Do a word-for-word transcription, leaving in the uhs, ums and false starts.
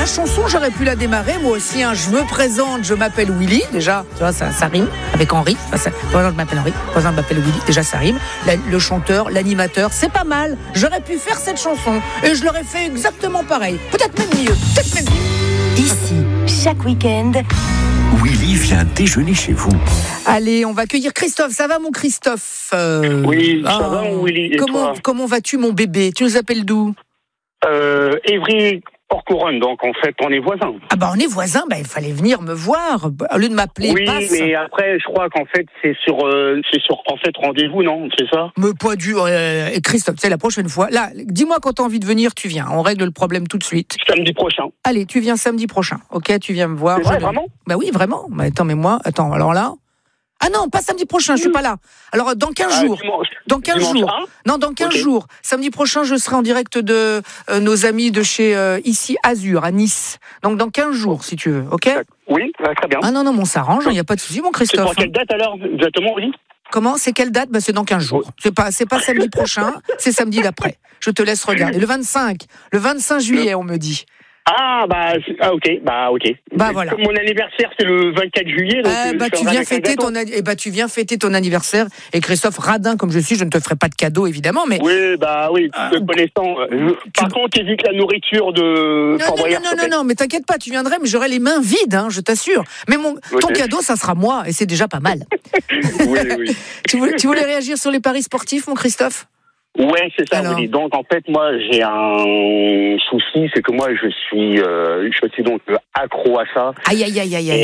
chanson, j'aurais pu la démarrer, moi aussi. Hein, je me présente, je m'appelle Willy. Déjà, tu vois, ça, ça rime avec Henri. Enfin, ça, par exemple, je m'appelle Henri. Par exemple, je m'appelle Willy. Déjà, ça rime. La, le chanteur, l'animateur, c'est pas mal. J'aurais pu faire cette chanson et je l'aurais fait exactement pareil. Peut-être même mieux. Peut-être même mieux. Ici, chaque week-end, Willy vient déjeuner chez vous. Allez, on va accueillir Christophe. Ça va, mon Christophe? euh... Oui, ça ah, va, mon Willy. Et comment, toi comment vas-tu, mon bébé? Tu nous appelles d'où? euh, Évry, Port-Couronne, donc en fait, on est voisins. Ah bah on est voisins, bah il fallait venir me voir au lieu de m'appeler. Oui, passe. mais après, je crois qu'en fait, c'est sur, euh, c'est sur en fait rendez-vous, non? C'est ça? Mais pas du. Euh, et Christophe, c'est la prochaine fois. Là, dis-moi quand t'as envie de venir, tu viens. On règle le problème tout de suite. Samedi prochain. Allez, tu viens samedi prochain. Ok, tu viens me voir. C'est vrai, Je- vraiment? Bah oui, vraiment. Mais attends, mais moi, attends. Alors là. Ah non, pas samedi prochain. Je suis pas là. Alors dans quinze Ah, jours. dimanche. Dans quinze Dimanche jours. un? Non, dans quinze Ok. jours. Samedi prochain, je serai en direct de euh, nos amis de chez euh, ici Azur à Nice. Donc dans quinze jours, si tu veux. Ok. Oui, bah, très bien. Ah non non, on s'arrange. Il y a pas de souci, mon C'est Christophe. pour quelle date alors, exactement, oui? Comment? C'est quelle date? Bah, c'est dans quinze jours. C'est pas, c'est pas samedi prochain, c'est samedi d'après. Je te laisse regarder. Le vingt-cinq, le vingt-cinq juillet, on me dit. Ah, bah, c'est- ah, ok, bah, ok. Bah, voilà. Comme mon anniversaire, c'est le vingt-quatre juillet, donc Ah, euh, bah, je tu ferai viens avec un fêter gâteau. ton, anni- eh bah, tu viens fêter ton anniversaire. Et Christophe, radin comme je suis, je ne te ferai pas de cadeau, évidemment, mais. Oui, bah oui, Ah, te connaissant. euh, Par contre, évite la nourriture de Non, Fort non, Boyard, non, s'il non, te plaît. non, mais t'inquiète pas, tu viendrais, mais j'aurai les mains vides, hein, je t'assure. Mais mon, ton Ok. cadeau, ça sera moi, et c'est déjà pas mal. Oui, oui. tu, voulais, tu voulais réagir sur les paris sportifs, mon Christophe? Ouais, c'est ça, Alors. Willy. Donc, en fait, moi, j'ai un souci, c'est que moi, je suis, euh, je suis donc euh, accro à ça. Aïe, aïe, aïe, aïe, aïe.